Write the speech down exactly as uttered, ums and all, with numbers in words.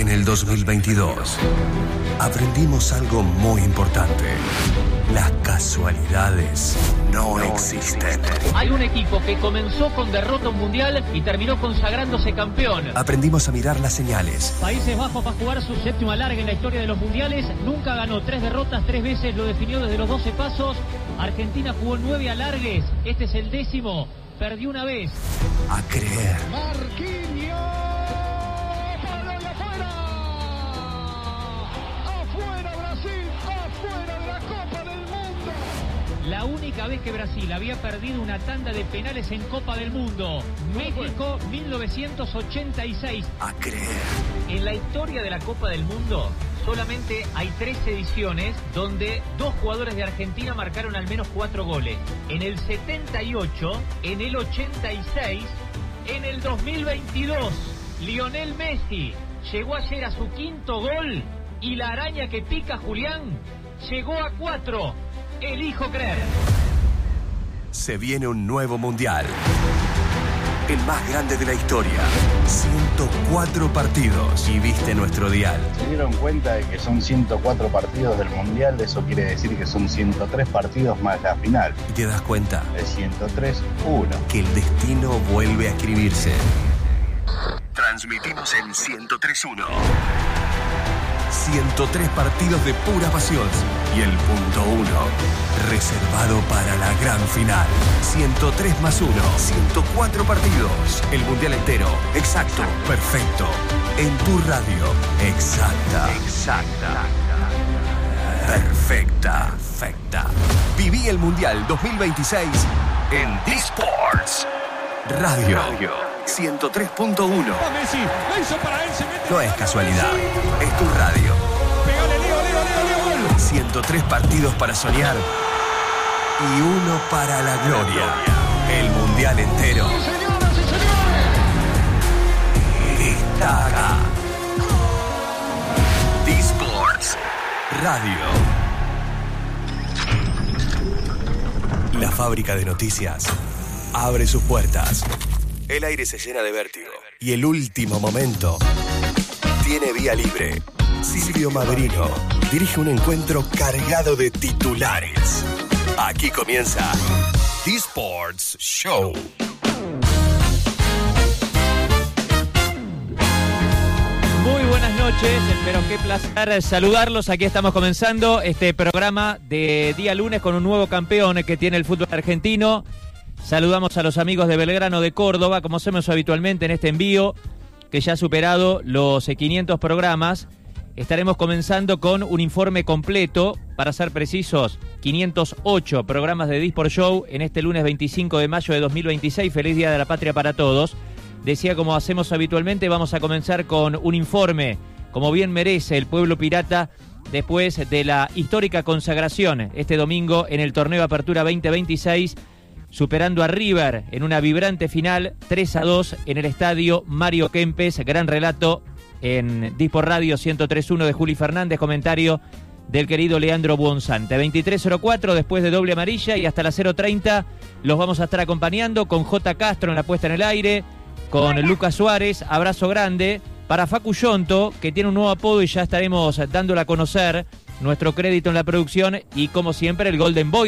En el dos mil veintidós aprendimos algo muy importante. Las casualidades no existen. Hay un equipo que comenzó con derrota mundial y terminó consagrándose campeón. Aprendimos a mirar las señales. Países Bajos va a jugar su séptimo alargue en la historia de los mundiales. Nunca ganó tres derrotas, tres veces lo definió desde los doce pasos. Argentina jugó nueve alargues. Este es el décimo. Perdió una vez. A creer. Marquinhos. ¡Para allá afuera! ¡Afuera Brasil! ¡Afuera de la Copa del Mundo! La única vez que Brasil había perdido una tanda de penales en Copa del Mundo. México, mil novecientos ochenta y seis. A creer. En la historia de la Copa del Mundo solamente hay tres ediciones donde dos jugadores de Argentina marcaron al menos cuatro goles. En el setenta y ocho, en el ochenta y seis, en el dos mil veintidós. Lionel Messi llegó ayer a su quinto gol y la araña que pica Julián llegó a cuatro. Elijo creer. Se viene un nuevo mundial. El más grande de la historia. ciento cuatro partidos. Y viste nuestro dial. ¿Se dieron cuenta de que son ciento cuatro partidos del Mundial? Eso quiere decir que son ciento tres partidos más la final. Y te das cuenta. El ciento tres uno. Que el destino vuelve a escribirse. Transmitimos en ciento tres uno. ciento tres partidos de pura pasión. Y el punto uno, reservado para la gran final. ciento tres más uno, ciento cuatro partidos. El mundial entero, exacto, perfecto. En tu radio, exacta. Exacta. Perfecta. Perfecta. Viví el mundial dos mil veintiséis en D-Sports. Radio. Radio. ciento tres punto uno. No es casualidad, es tu radio. ciento tres partidos para soñar y uno para la gloria. El mundial entero está acá. D-Sports Radio. La fábrica de noticias abre sus puertas. El aire se llena de vértigo. Y el último momento tiene vía libre. Silvio Maverino dirige un encuentro cargado de titulares. Aquí comienza D-Sports Show. Muy buenas noches, espero qué placer saludarlos. Aquí estamos comenzando este programa de día lunes con un nuevo campeón que tiene el fútbol argentino. Saludamos a los amigos de Belgrano de Córdoba, como hacemos habitualmente en este envío, que ya ha superado los quinientos programas. Estaremos comenzando con un informe completo, para ser precisos, quinientos ocho programas de D-Sports Show en este lunes veinticinco de mayo de dos mil veintiséis. Feliz Día de la Patria para todos. Decía, como hacemos habitualmente, vamos a comenzar con un informe, como bien merece el pueblo pirata, después de la histórica consagración este domingo en el torneo Apertura veinte veintiséis, superando a River en una vibrante final tres a dos en el estadio Mario Kempes. Gran relato en D-Sports Radio ciento tres punto uno de Juli Fernández, comentario del querido Leandro Buonsante. veintitrés cero cuatro después de doble amarilla y hasta las cero treinta los vamos a estar acompañando con J. Castro en la puesta en el aire, con Lucas Suárez. Abrazo grande para Facu Yonto, que tiene un nuevo apodo y ya estaremos dándole a conocer nuestro crédito en la producción, y como siempre el Golden Boy